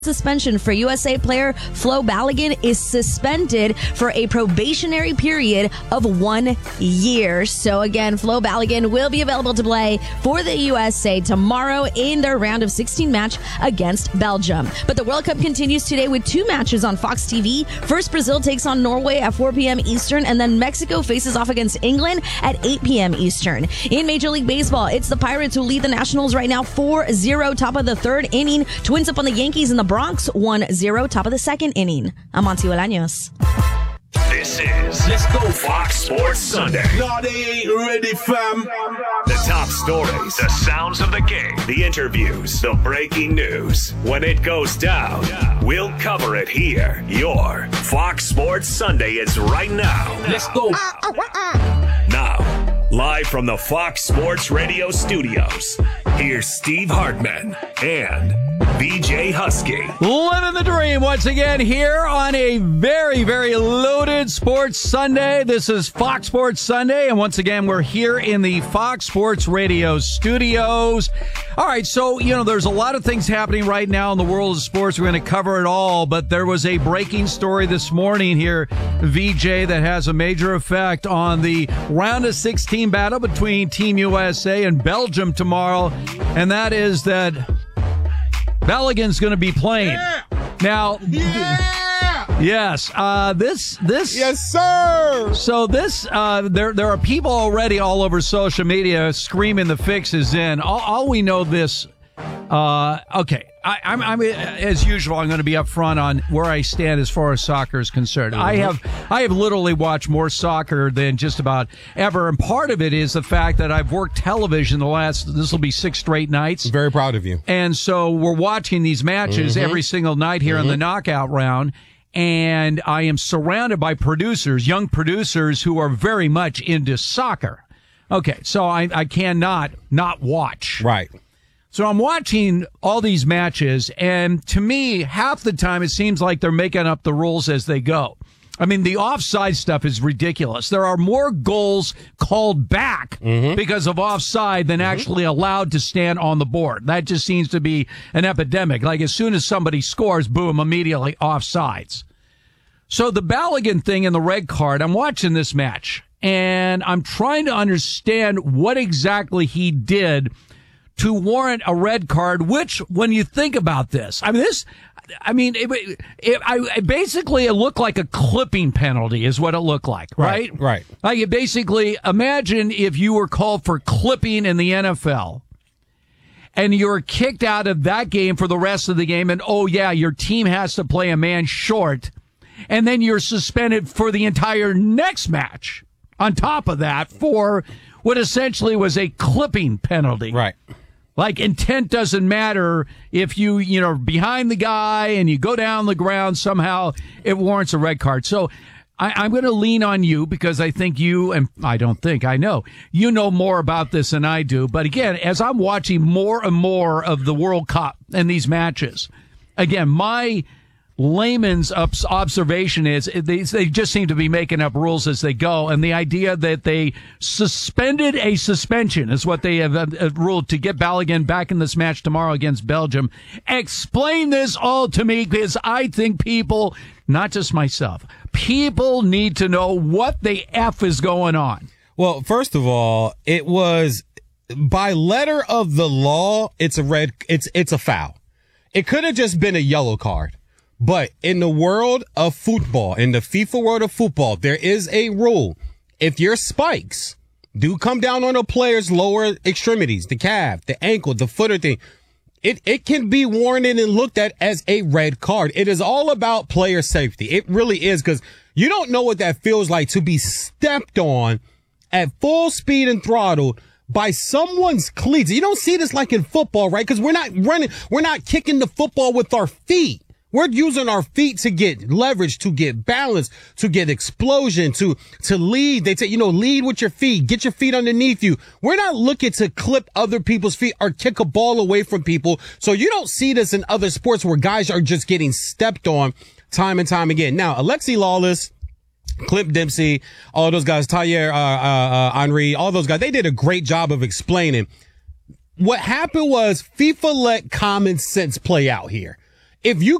Suspension for USA player Flo Balogun is suspended for a probationary period of 1 year. So again, Flo Balogun will be available to play for the USA tomorrow in their round of 16 match against Belgium. But the World Cup continues today with 2 matches on Fox TV. First, Brazil takes on Norway at 4 p.m. Eastern, and then Mexico faces off against England at 8 p.m. Eastern. In Major League Baseball, it's the Pirates who lead the Nationals right now 4-0, top of the third inning. Twins up on the Yankees in the Bronx 1-0, top of the second inning. I'm Monty Bolaños. This is Let's Go Fox Sports Sunday. No, they ain't ready, fam. The top stories, the sounds of the game, the interviews, the breaking news. When it goes down, we'll cover it here. Your Fox Sports Sunday is right now. Let's go. Now, live from the Fox Sports Radio studios, here's Steve Hartman and BJ Husky. Living the dream once again here on a very, very loaded Sports Sunday. This is Fox Sports Sunday, and once again, we're here in the Fox Sports Radio studios. All right, so, there's a lot of things happening right now in the world of sports. We're going to cover it all, but there was a breaking story this morning here, VJ, that has a major effect on the round of 16 battle between Team USA and Belgium tomorrow, and that is that Balogun's going to be playing. Yeah. Now, yes, this, yes, sir. So this, there are people already all over social media screaming the fix is in. All we know this. Okay, I'm as usual. I'm going to be upfront on where I stand as far as soccer is concerned. Mm-hmm. I have literally watched more soccer than just about ever, and part of it is the fact that I've worked television this will be 6 straight nights. Very proud of you. And so we're watching these matches every single night here in the knockout round. And I am surrounded by producers, young producers who are very much into soccer. Okay, so I cannot not watch. Right. So I'm watching all these matches, and to me, half the time it seems like they're making up the rules as they go. I mean, the offside stuff is ridiculous. There are more goals called back because of offside than actually allowed to stand on the board. That just seems to be an epidemic. Like, as soon as somebody scores, boom, immediately offsides. So the Balogun thing and the red card, I'm watching this match, and I'm trying to understand what exactly he did to warrant a red card, which, when you think about this, it looked like a clipping penalty is what it looked like, right? Right. Like, you basically, imagine if you were called for clipping in the NFL and you were kicked out of that game for the rest of the game, and, your team has to play a man short, and then you're suspended for the entire next match on top of that for what essentially was a clipping penalty. Right. Like, intent doesn't matter if you're behind the guy and you go down the ground, somehow it warrants a red card. So I'm going to lean on you because I think I know you know more about this than I do. But again, as I'm watching more and more of the World Cup and these matches, again, my layman's observation is they just seem to be making up rules as they go, and the idea that they suspended a suspension is what they have ruled to get Balogun back in this match tomorrow against Belgium. Explain this all to me, because I think people, not just myself, people need to know what the F is going on. Well, first of all, it was by letter of the law. It's a foul. It could have just been a yellow card. But in the world of football, in the FIFA world of football, there is a rule. If your spikes do come down on a player's lower extremities, the calf, the ankle, the foot or thing, it can be warranted and looked at as a red card. It is all about player safety. It really is, because you don't know what that feels like to be stepped on at full speed and throttle by someone's cleats. You don't see this like in football, right? Because we're not running, we're not kicking the football with our feet. We're using our feet to get leverage, to get balance, to get explosion, to lead. They say, lead with your feet, get your feet underneath you. We're not looking to clip other people's feet or kick a ball away from people. So you don't see this in other sports where guys are just getting stepped on time and time again. Now, Alexi Lawless, Clint Dempsey, all those guys, Thierry Henry, all those guys, they did a great job of explaining. What happened was FIFA let common sense play out here. if you